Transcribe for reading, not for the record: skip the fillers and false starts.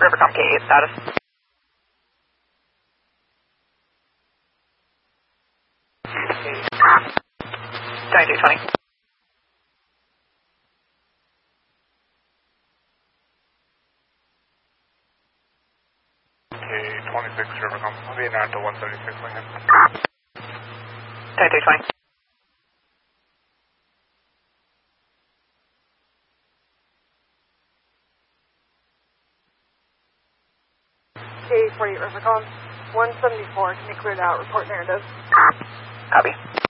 Rivercom K8 status. 2220. K26 Rivercom, I'll be in there until 176 Lincoln. 2220. K48 Rivercom, 174, can be cleared out, report narrative. Copy.